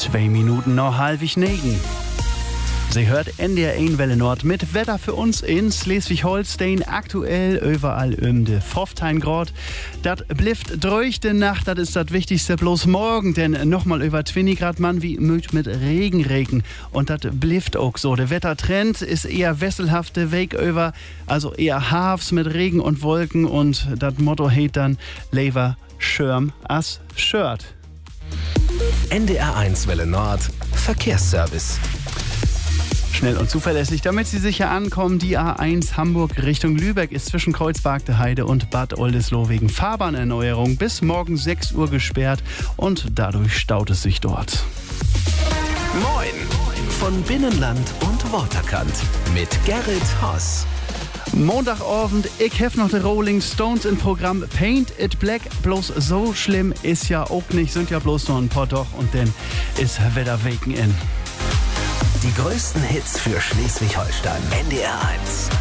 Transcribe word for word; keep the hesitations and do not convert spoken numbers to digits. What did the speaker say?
Zwei Minuten noch halbig negen. Sie hört N D R eins Welle Nord mit Wetter für uns in Schleswig-Holstein. Aktuell überall um die fünfzehn Grad. Das blifft durch die Nacht, das ist das Wichtigste. Bloß morgen, denn nochmal über zwanzig Grad Mann wie müd mit Regen regen. Und das blifft auch so. Der Wettertrend ist eher wesselhafte Weg über, also eher Hafs mit Regen und Wolken. Und das Motto heißt dann Lever Schirm as Shirt. N D R eins Welle Nord Verkehrsservice. Schnell und zuverlässig, damit Sie sicher ankommen. Die A eins Hamburg Richtung Lübeck ist zwischen Kreuzberg-de-Heide und Bad Oldesloe wegen Fahrbahnerneuerung bis morgen sechs Uhr gesperrt und dadurch staut es sich dort. Moin von Binnenland und Waterkant mit Gerrit Hoss. Montagabend, ich hef noch die Rolling Stones im Programm Paint It Black. Bloß so schlimm ist ja auch nicht, sind ja bloß noch ein paar doch und dann ist Wetter Waken in. Die größten Hits für Schleswig-Holstein. N D R eins.